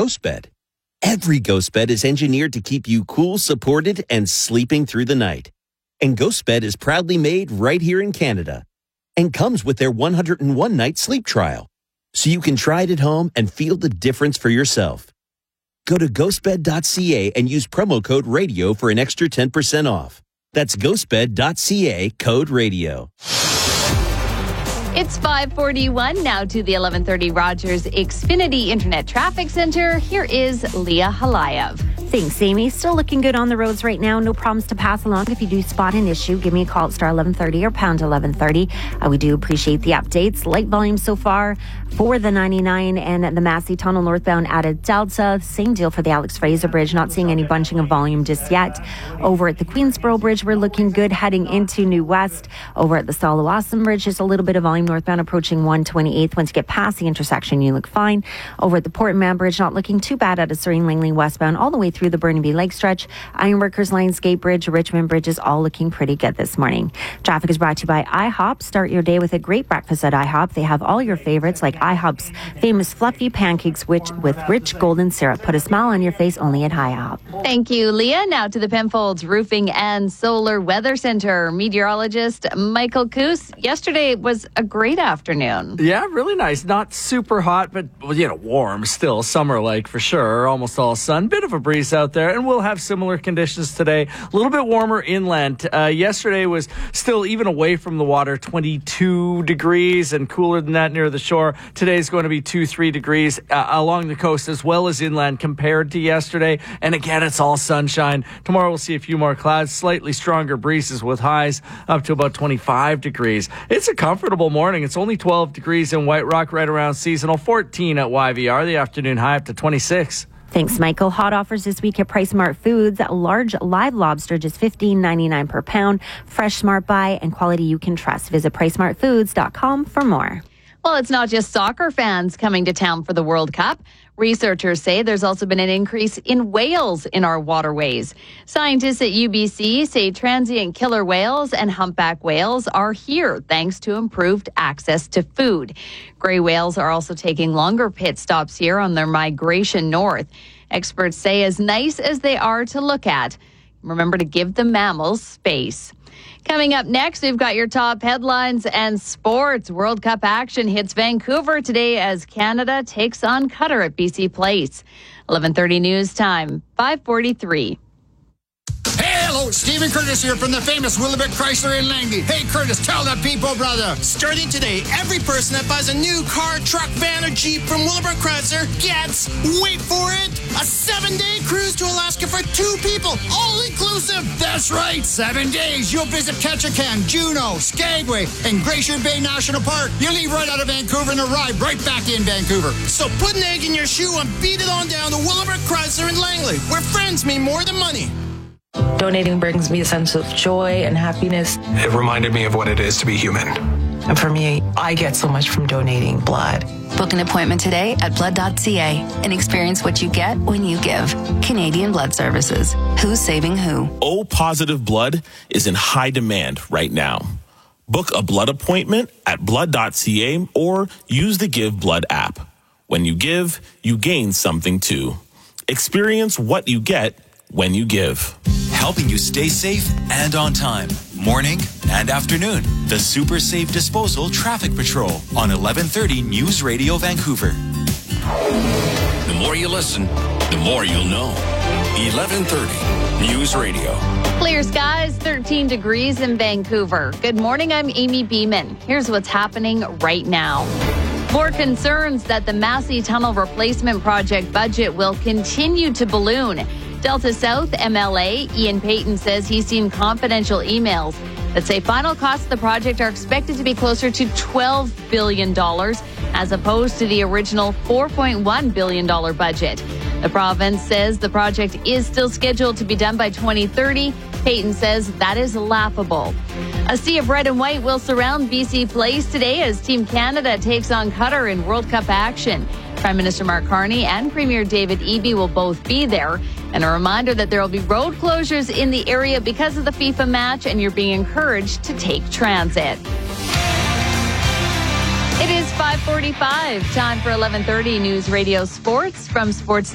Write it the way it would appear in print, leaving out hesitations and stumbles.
GhostBed. Every GhostBed is engineered to keep you cool, supported, and sleeping through the night. And GhostBed is proudly made right here in Canada and comes with their 101-night sleep trial, so you can try it at home and feel the difference for yourself. Go to ghostbed.ca and use promo code RADIO for an extra 10% off. That's ghostbed.ca, code RADIO. It's 5:41 now to the 1130 Rogers Xfinity Internet Traffic Center. Here is Leah Halayev. Thanks, Amy. Still looking good on the roads right now. No problems to pass along. If you do spot an issue, give me a call at star 1130 or pound 1130. We do appreciate the updates. Light volume so far for the 99 and the Massey Tunnel northbound out of Delta. Same deal for the Alex Fraser Bridge. Not seeing any bunching of volume just yet. Over at the Queensboro Bridge, we're looking good heading into New West. Over at the Salawassam Bridge, just a little bit of volume northbound approaching 128th. Once you get past the intersection, you look fine. Over at the Portman Bridge, not looking too bad out of Surrey Langley westbound all the way through the Burnaby Lake stretch. Ironworkers Lionsgate Bridge, Richmond Bridge is all looking pretty good this morning. Traffic is brought to you by IHOP. Start your day with a great breakfast at IHOP. They have all your favorites like IHOP's famous fluffy pancakes with rich golden syrup. Put a smile on your face only at IHOP. Thank you, Leah. Now to the Penfolds Roofing and Solar Weather Center. Meteorologist Michael Coos. Yesterday was a great afternoon. Yeah, really nice. Not super hot, but warm still. Summer-like for sure. Almost all sun. Bit of a breeze out there, and we'll have similar conditions today. A little bit warmer inland. Yesterday was still, even away from the water, 22 degrees and cooler than that near the shore. Today is going to be 2-3 degrees along the coast as well as inland compared to yesterday. And again, it's all sunshine. Tomorrow we'll see a few more clouds, slightly stronger breezes with highs up to about 25 degrees. It's a comfortable morning. It's only 12 degrees in White Rock, right around seasonal, 14 at YVR. The afternoon high up to 26. Thanks, Michael. Hot offers this week at Price Smart Foods. Large live lobster, just $15.99 per pound. Fresh, smart buy, and quality you can trust. Visit PriceSmartFoods.com for more. Well, it's not just soccer fans coming to town for the World Cup. Researchers say there's also been an increase in whales in our waterways. Scientists at UBC say transient killer whales and humpback whales are here thanks to improved access to food. Gray whales are also taking longer pit stops here on their migration north. Experts say as nice as they are to look at, remember to give the mammals space. Coming up next, we've got your top headlines and sports. World Cup action hits Vancouver today as Canada takes on Qatar at BC Place. 11:30 news time, 5:43. Hello, Stephen Curtis here from the famous Willebrook Chrysler in Langley. Hey, Curtis, tell the people, brother. Starting today, every person that buys a new car, truck, van, or Jeep from Willebrook Chrysler gets, wait for it, a 7-day cruise to Alaska for 2 people, all inclusive. That's right, 7 days. You'll visit Ketchikan, Juneau, Skagway, and Glacier Bay National Park. You leave right out of Vancouver and arrive right back in Vancouver. So put an egg in your shoe and beat it on down to Willebrook Chrysler in Langley, where friends mean more than money. Donating brings me a sense of joy and happiness. It reminded me of what it is to be human. And for me, I get so much from donating blood. Book an appointment today at blood.ca and experience what you get when you give. Canadian Blood Services. Who's saving who? O-positive blood is in high demand right now. Book a blood appointment at blood.ca or use the Give Blood app. When you give, you gain something too. Experience what you get when you give. Helping you stay safe and on time. Morning and afternoon. The Super Safe Disposal Traffic Patrol on 1130 News Radio Vancouver. The more you listen, the more you'll know. 1130 News Radio. Clear skies, 13 degrees in Vancouver. Good morning, I'm Amy Beeman. Here's what's happening right now. More concerns that the Massey Tunnel replacement project budget will continue to balloon. Delta South MLA Ian Payton says he's seen confidential emails that say final costs of the project are expected to be closer to $12 billion as opposed to the original $4.1 billion budget. The province says the project is still scheduled to be done by 2030. Payton says that is laughable. A sea of red and white will surround BC Place today as Team Canada takes on Qatar in World Cup action. Prime Minister Mark Carney and Premier David Eby will both be there. And a reminder that there will be road closures in the area because of the FIFA match, and you're being encouraged to take transit. It is 5:45, time for 11:30 News Radio Sports from Sports